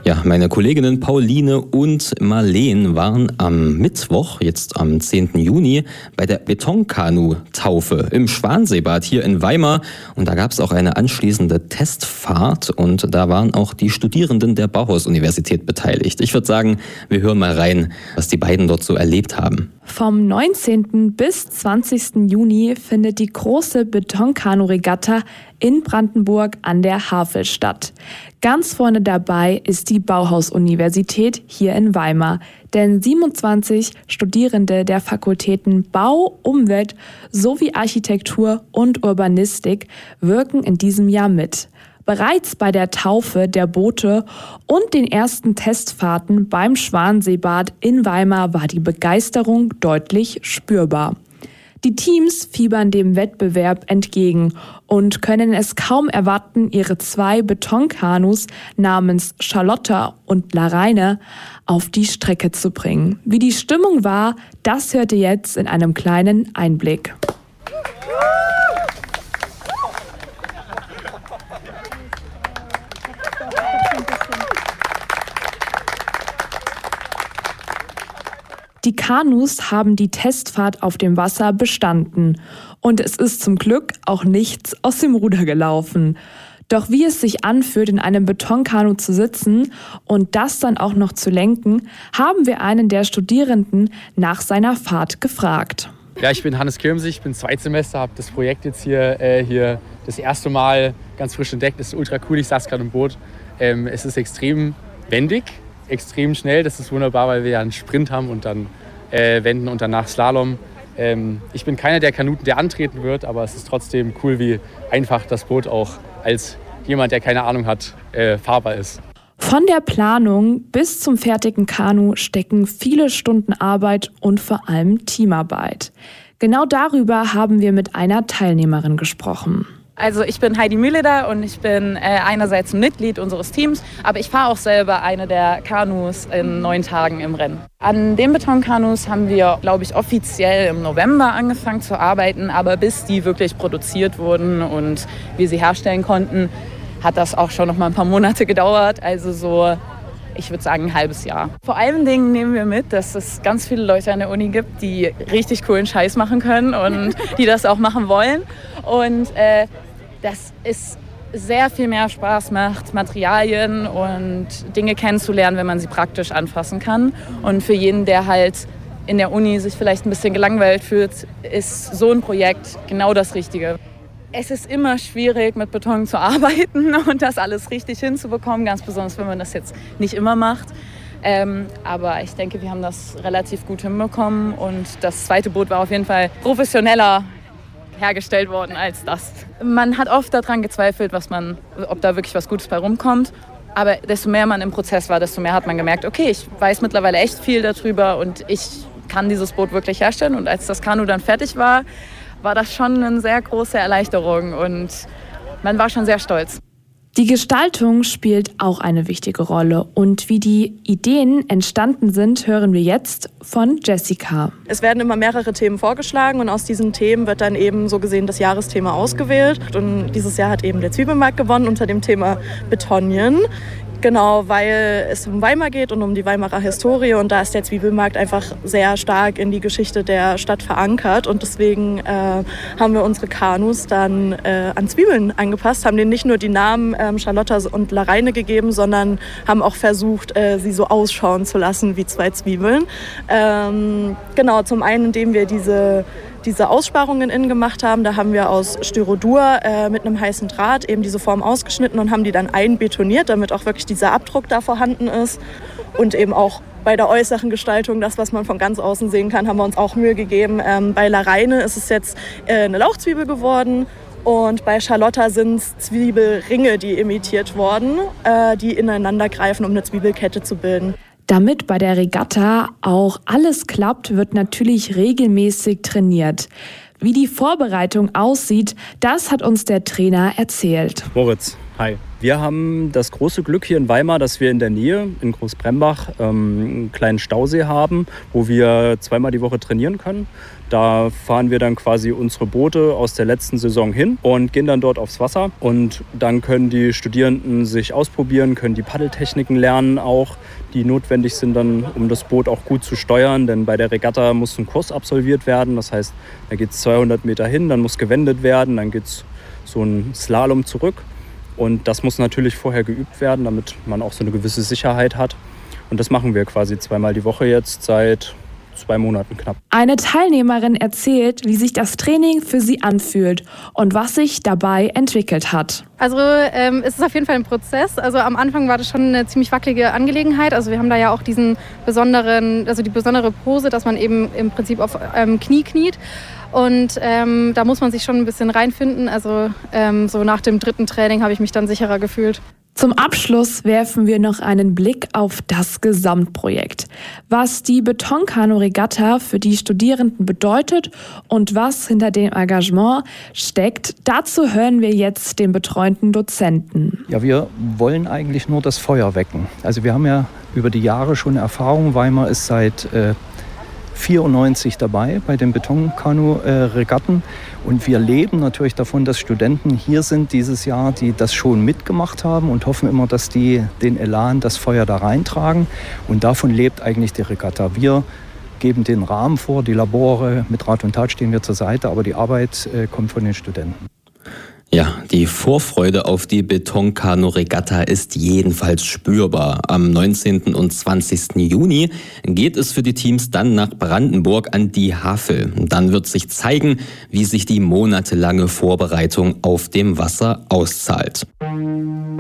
Ja, meine Kolleginnen Pauline und Marleen waren am Mittwoch, jetzt am 10. Juni, bei der Betonkanu-Taufe im Schwanseebad hier in Weimar. Und da gab es auch eine anschließende Testfahrt und da waren auch die Studierenden der Bauhaus-Universität beteiligt. Ich würde sagen, wir hören mal rein, was die beiden dort so erlebt haben. Vom 19. bis 20. Juni findet die große Betonkanu-Regatta in Brandenburg an der Havel statt. Ganz vorne dabei ist die Bauhaus-Universität hier in Weimar, denn 27 Studierende der Fakultäten Bau, Umwelt sowie Architektur und Urbanistik wirken in diesem Jahr mit. Bereits bei der Taufe der Boote und den ersten Testfahrten beim Schwanseebad in Weimar war die Begeisterung deutlich spürbar. Die Teams fiebern dem Wettbewerb entgegen und können es kaum erwarten, ihre 2 Betonkanus namens Charlotta und Lareine auf die Strecke zu bringen. Wie die Stimmung war, das hört ihr jetzt in einem kleinen Einblick. Die Kanus haben die Testfahrt auf dem Wasser bestanden und es ist zum Glück auch nichts aus dem Ruder gelaufen. Doch wie es sich anfühlt, in einem Betonkanu zu sitzen und das dann auch noch zu lenken, haben wir einen der Studierenden nach seiner Fahrt gefragt. Ja, ich bin Hannes Kirmsig, ich bin Zweitsemester, habe das Projekt jetzt hier das erste Mal ganz frisch entdeckt. Das ist ultra cool, ich saß gerade im Boot. Es ist extrem wendig. Extrem schnell, das ist wunderbar, weil wir ja einen Sprint haben und dann wenden und danach Slalom. Ich bin keiner der Kanuten, der antreten wird, aber es ist trotzdem cool, wie einfach das Boot auch als jemand, der keine Ahnung hat, fahrbar ist. Von der Planung bis zum fertigen Kanu stecken viele Stunden Arbeit und vor allem Teamarbeit. Genau darüber haben wir mit einer Teilnehmerin gesprochen. Also ich bin Heidi Mühleder und ich bin einerseits ein Mitglied unseres Teams, aber ich fahre auch selber eine der Kanus in 9 Tagen im Rennen. An den Betonkanus haben wir, glaube ich, offiziell im November angefangen zu arbeiten, aber bis die wirklich produziert wurden und wir sie herstellen konnten, hat das auch schon noch mal ein paar Monate gedauert, also so, ich würde sagen, ein halbes Jahr. Vor allen Dingen nehmen wir mit, dass es ganz viele Leute an der Uni gibt, die richtig coolen Scheiß machen können und die das auch machen wollen. Und dass es sehr viel mehr Spaß macht, Materialien und Dinge kennenzulernen, wenn man sie praktisch anfassen kann. Und für jeden, der halt in der Uni sich vielleicht ein bisschen gelangweilt fühlt, ist so ein Projekt genau das Richtige. Es ist immer schwierig, mit Beton zu arbeiten und das alles richtig hinzubekommen, ganz besonders, wenn man das jetzt nicht immer macht. Aber ich denke, wir haben das relativ gut hinbekommen und das zweite Boot war auf jeden Fall professioneller hergestellt worden als das. Man hat oft daran gezweifelt, ob da wirklich was Gutes bei rumkommt. Aber desto mehr man im Prozess war, desto mehr hat man gemerkt, okay, ich weiß mittlerweile echt viel darüber und ich kann dieses Boot wirklich herstellen. Und als das Kanu dann fertig war, war das schon eine sehr große Erleichterung und man war schon sehr stolz. Die Gestaltung spielt auch eine wichtige Rolle und wie die Ideen entstanden sind, hören wir jetzt von Jessica. Es werden immer mehrere Themen vorgeschlagen und aus diesen Themen wird dann eben so gesehen das Jahresthema ausgewählt. Und dieses Jahr hat eben der Zwiebelmarkt gewonnen unter dem Thema Betonien. Genau, weil es um Weimar geht und um die Weimarer Historie und da ist der Zwiebelmarkt einfach sehr stark in die Geschichte der Stadt verankert und deswegen haben wir unsere Kanus dann an Zwiebeln angepasst, haben denen nicht nur die Namen Charlotta und Lareine gegeben, sondern haben auch versucht, sie so ausschauen zu lassen wie 2 Zwiebeln. Genau, zum einen, indem wir diese Aussparungen innen gemacht haben. Da haben wir aus Styrodur mit einem heißen Draht eben diese Form ausgeschnitten und haben die dann einbetoniert, damit auch wirklich dieser Abdruck da vorhanden ist. Und eben auch bei der äußeren Gestaltung, das, was man von ganz außen sehen kann, haben wir uns auch Mühe gegeben. Bei Lareine ist es jetzt eine Lauchzwiebel geworden. Und bei Charlotta sind es Zwiebelringe, die imitiert wurden, die ineinander greifen, um eine Zwiebelkette zu bilden. Damit bei der Regatta auch alles klappt, wird natürlich regelmäßig trainiert. Wie die Vorbereitung aussieht, das hat uns der Trainer erzählt. Moritz, Hi. Wir haben das große Glück hier in Weimar, dass wir in der Nähe, in Großbrembach, einen kleinen Stausee haben, wo wir zweimal die Woche trainieren können. Da fahren wir dann quasi unsere Boote aus der letzten Saison hin und gehen dann dort aufs Wasser. Und dann können die Studierenden sich ausprobieren, können die Paddeltechniken lernen auch, die notwendig sind dann, um das Boot auch gut zu steuern. Denn bei der Regatta muss ein Kurs absolviert werden. Das heißt, da geht es 200 Meter hin, dann muss gewendet werden, dann geht es so ein Slalom zurück. Und das muss natürlich vorher geübt werden, damit man auch so eine gewisse Sicherheit hat. Und das machen wir quasi zweimal die Woche jetzt seit 2 Monaten knapp. Eine Teilnehmerin erzählt, wie sich das Training für sie anfühlt und was sich dabei entwickelt hat. Also es ist auf jeden Fall ein Prozess. Also am Anfang war das schon eine ziemlich wackelige Angelegenheit. Also wir haben da ja auch die besondere Pose, dass man eben im Prinzip auf Knie kniet. Und da muss man sich schon ein bisschen reinfinden. Also so nach dem 3. Training habe ich mich dann sicherer gefühlt. Zum Abschluss werfen wir noch einen Blick auf das Gesamtprojekt. Was die Betonkanu-Regatta für die Studierenden bedeutet und was hinter dem Engagement steckt, dazu hören wir jetzt den betreuenden Dozenten. Ja, wir wollen eigentlich nur das Feuer wecken. Also wir haben ja über die Jahre schon Erfahrung. Weimar ist seit 94 dabei bei den Betonkanu-Regatten. Und wir leben natürlich davon, dass Studenten hier sind dieses Jahr, die das schon mitgemacht haben und hoffen immer, dass die den Elan, das Feuer da reintragen. Und davon lebt eigentlich die Regatta. Wir geben den Rahmen vor, die Labore, mit Rat und Tat stehen wir zur Seite, aber die Arbeit kommt von den Studenten. Ja, die Vorfreude auf die Betonkanu-Regatta ist jedenfalls spürbar. Am 19. und 20. Juni geht es für die Teams dann nach Brandenburg an die Havel. Dann wird sich zeigen, wie sich die monatelange Vorbereitung auf dem Wasser auszahlt.